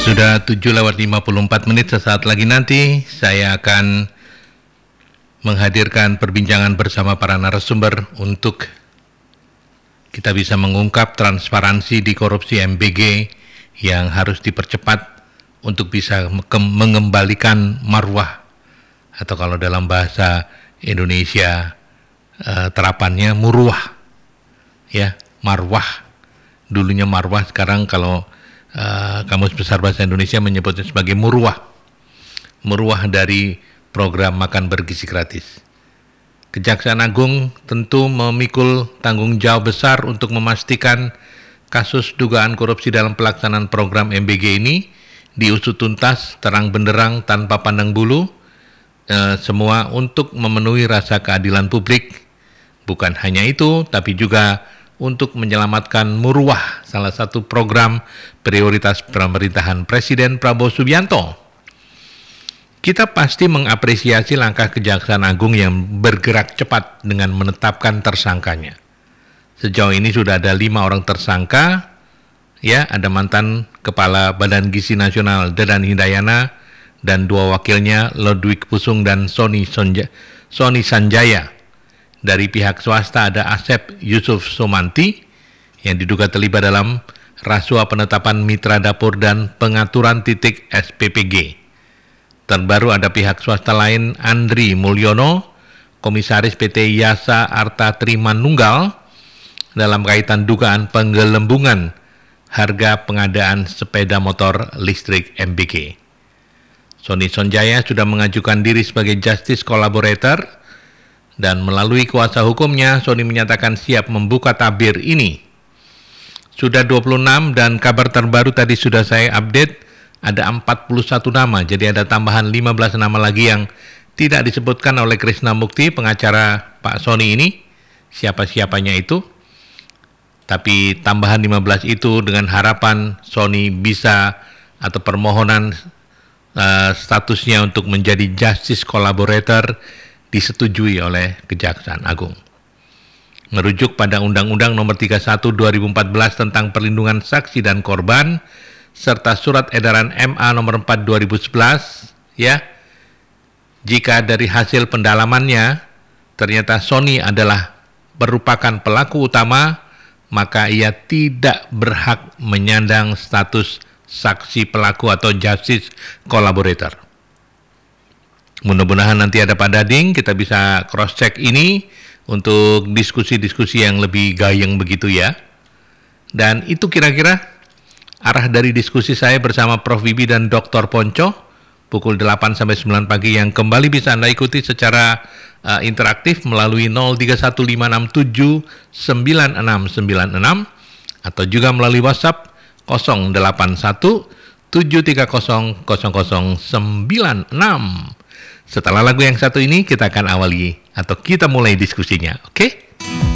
Sudah 7:54, sesaat lagi nanti saya akan menghadirkan perbincangan bersama para narasumber untuk kita bisa mengungkap transparansi di korupsi MBG yang harus dipercepat untuk bisa mengembalikan marwah, atau kalau dalam bahasa Indonesia terapannya muruah, ya, marwah. Dulunya marwah, sekarang kalau Kamus Besar Bahasa Indonesia menyebutnya sebagai muruah. Muruah dari program makan bergizi gratis. Kejaksaan Agung tentu memikul tanggung jawab besar untuk memastikan kasus dugaan korupsi dalam pelaksanaan program MBG ini diusut tuntas, terang benderang, tanpa pandang bulu, semua untuk memenuhi rasa keadilan publik. Bukan hanya itu, tapi juga untuk menyelamatkan muruah, salah satu program prioritas pemerintahan Presiden Prabowo Subianto. Kita pasti mengapresiasi langkah Kejaksaan Agung yang bergerak cepat dengan menetapkan tersangkanya. Sejauh ini sudah ada 5 orang tersangka, ya, ada mantan Kepala Badan Gizi Nasional Dedan Hindayana dan 2 wakilnya Ludwig Pusung dan Sony Sanjaya. Dari pihak swasta ada Asep Yusuf Somanti yang diduga terlibat dalam rasuah penetapan mitra dapur dan pengaturan titik SPPG. Terbaru ada pihak swasta lain Andri Mulyono, Komisaris PT Yasa Arta Trimanunggal dalam kaitan dugaan penggelembungan harga pengadaan sepeda motor listrik MBG. Sony Sanjaya sudah mengajukan diri sebagai justice collaborator dan melalui kuasa hukumnya, Sony menyatakan siap membuka tabir ini. Sudah 26 dan kabar terbaru tadi sudah saya update, ada 41 nama, jadi ada tambahan 15 nama lagi yang tidak disebutkan oleh Krishna Mukti, pengacara Pak Sony ini, siapa-siapanya itu. Tapi tambahan 15 itu dengan harapan Sony bisa, atau permohonan statusnya untuk menjadi justice collaborator disetujui oleh Kejaksaan Agung. Merujuk pada Undang-Undang Nomor 31 2014 tentang Perlindungan Saksi dan Korban serta Surat Edaran MA Nomor 4 2011, ya. Jika dari hasil pendalamannya ternyata Sony adalah merupakan pelaku utama, maka ia tidak berhak menyandang status saksi pelaku atau justice collaborator. Mudah-mudahan nanti ada Pak Dading, kita bisa cross-check ini untuk diskusi-diskusi yang lebih gayeng begitu ya. Dan itu kira-kira arah dari diskusi saya bersama Prof. Wibi dan Dr. Ponco, pukul 8 sampai 9 pagi yang kembali bisa Anda ikuti secara interaktif melalui 0315679696 atau juga melalui WhatsApp 08173000096. Setelah lagu yang satu ini, kita akan awali atau kita mulai diskusinya, oke?